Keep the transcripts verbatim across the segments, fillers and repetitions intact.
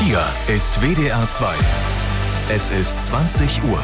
Hier ist W D R zwei. Es ist zwanzig Uhr.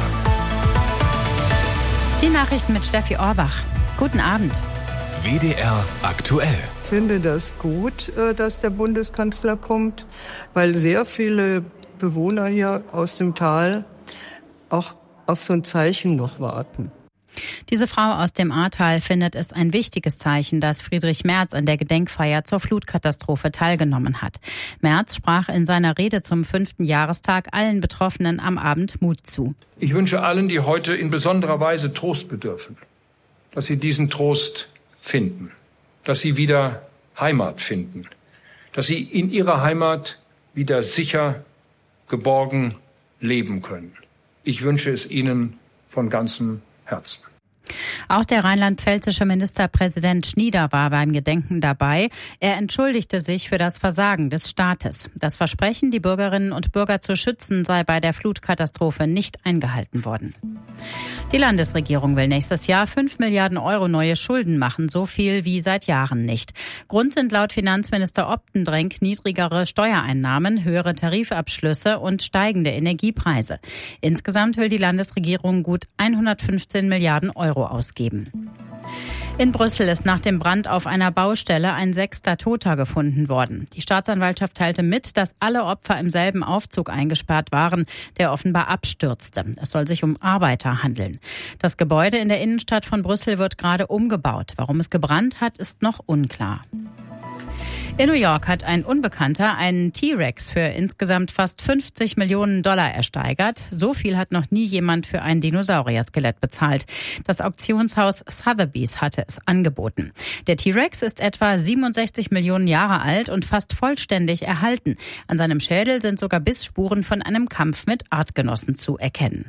Die Nachrichten mit Steffi Orbach. Guten Abend. W D R aktuell. Ich finde das gut, dass der Bundeskanzler kommt, weil sehr viele Bewohner hier aus dem Tal auch auf so ein Zeichen noch warten. Diese Frau aus dem Ahrtal findet es ein wichtiges Zeichen, dass Friedrich Merz an der Gedenkfeier zur Flutkatastrophe teilgenommen hat. Merz sprach in seiner Rede zum fünften Jahrestag allen Betroffenen am Abend Mut zu. Ich wünsche allen, die heute in besonderer Weise Trost bedürfen, dass sie diesen Trost finden, dass sie wieder Heimat finden, dass sie in ihrer Heimat wieder sicher, geborgen leben können. Ich wünsche es ihnen von ganzem Herzen. Auch der rheinland-pfälzische Ministerpräsident Schnieder war beim Gedenken dabei. Er entschuldigte sich für das Versagen des Staates. Das Versprechen, die Bürgerinnen und Bürger zu schützen, sei bei der Flutkatastrophe nicht eingehalten worden. Die Landesregierung will nächstes Jahr fünf Milliarden Euro neue Schulden machen, so viel wie seit Jahren nicht. Grund sind laut Finanzminister Optendrenk niedrigere Steuereinnahmen, höhere Tarifabschlüsse und steigende Energiepreise. Insgesamt will die Landesregierung gut hundertfünfzehn Milliarden Euro ausgeben. In Brüssel ist nach dem Brand auf einer Baustelle ein sechster Toter gefunden worden. Die Staatsanwaltschaft teilte mit, dass alle Opfer im selben Aufzug eingesperrt waren, der offenbar abstürzte. Es soll sich um Arbeiter handeln. Das Gebäude in der Innenstadt von Brüssel wird gerade umgebaut. Warum es gebrannt hat, ist noch unklar. In New York hat ein Unbekannter einen T-Rex für insgesamt fast fünfzig Millionen Dollar ersteigert. So viel hat noch nie jemand für ein Dinosaurier-Skelett bezahlt. Das Auktionshaus Sotheby's hatte es angeboten. Der T-Rex ist etwa siebenundsechzig Millionen Jahre alt und fast vollständig erhalten. An seinem Schädel sind sogar Bissspuren von einem Kampf mit Artgenossen zu erkennen.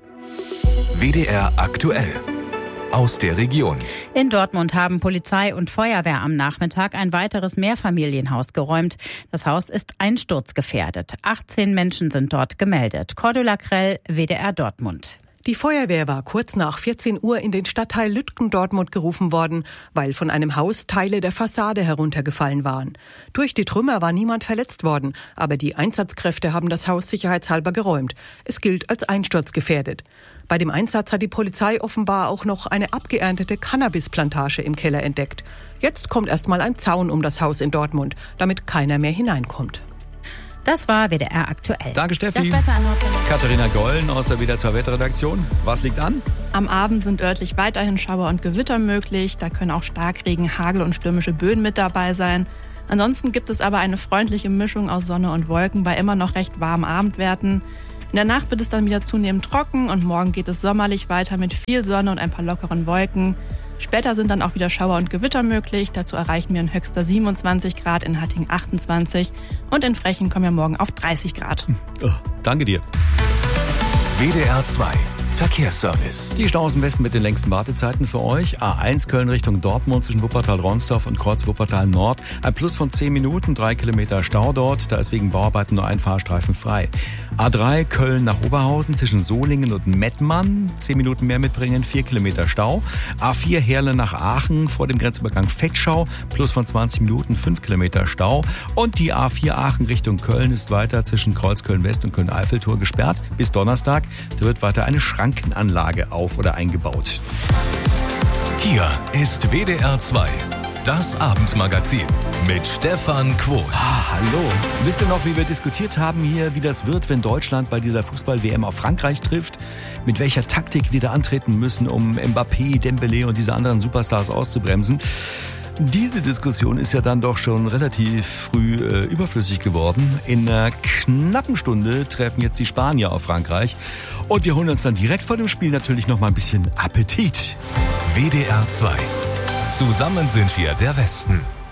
W D R aktuell. Aus der Region. In Dortmund haben Polizei und Feuerwehr am Nachmittag ein weiteres Mehrfamilienhaus geräumt. Das Haus ist einsturzgefährdet. achtzehn Menschen sind dort gemeldet. Cordula Krell, W D R Dortmund. Die Feuerwehr war kurz nach vierzehn Uhr in den Stadtteil Lütgendortmund gerufen worden, weil von einem Haus Teile der Fassade heruntergefallen waren. Durch die Trümmer war niemand verletzt worden, aber die Einsatzkräfte haben das Haus sicherheitshalber geräumt. Es gilt als einsturzgefährdet. Bei dem Einsatz hat die Polizei offenbar auch noch eine abgeerntete Cannabisplantage im Keller entdeckt. Jetzt kommt erstmal ein Zaun um das Haus in Dortmund, damit keiner mehr hineinkommt. Das war W D R aktuell. Danke, Steffi. Das Wetter an Katharina Gollen aus der W D R zwei Wetterredaktion. Was liegt an? Am Abend sind örtlich weiterhin Schauer und Gewitter möglich. Da können auch Starkregen, Hagel und stürmische Böen mit dabei sein. Ansonsten gibt es aber eine freundliche Mischung aus Sonne und Wolken bei immer noch recht warmen Abendwerten. In der Nacht wird es dann wieder zunehmend trocken und morgen geht es sommerlich weiter mit viel Sonne und ein paar lockeren Wolken. Später sind dann auch wieder Schauer und Gewitter möglich. Dazu erreichen wir in höchster siebenundzwanzig Grad, in Hattingen achtundzwanzig und in Frechen kommen wir morgen auf dreißig Grad. Oh, danke dir. W D R zwei Verkehrsservice. Die Staus im Westen mit den längsten Wartezeiten für euch. A eins Köln Richtung Dortmund zwischen Wuppertal-Ronsdorf und Kreuz Wuppertal-Nord. Ein Plus von zehn Minuten, drei Kilometer Stau dort. Da ist wegen Bauarbeiten nur ein Fahrstreifen frei. A drei Köln nach Oberhausen zwischen Solingen und Mettmann. zehn Minuten mehr mitbringen, vier Kilometer Stau. A vier Heerlen nach Aachen vor dem Grenzübergang Vetschau. Plus von zwanzig Minuten, fünf Kilometer Stau. Und die A vier Aachen Richtung Köln ist weiter zwischen Kreuz Köln-West und Köln-Eiffeltor gesperrt. Bis Donnerstag. Da wird weiter eine Schrankenanlage auf- oder eingebaut. Hier ist W D R zwei. Das Abendmagazin mit Stefan Quos. Ah, hallo. Wisst ihr noch, wie wir diskutiert haben hier, wie das wird, wenn Deutschland bei dieser Fußball-W M auf Frankreich trifft? Mit welcher Taktik wir da antreten müssen, um Mbappé, Dembélé und diese anderen Superstars auszubremsen? Diese Diskussion ist ja dann doch schon relativ früh äh, überflüssig geworden. In einer knappen Stunde treffen jetzt die Spanier auf Frankreich. Und wir holen uns dann direkt vor dem Spiel natürlich noch mal ein bisschen Appetit. W D R zwei. Zusammen sind wir der Westen.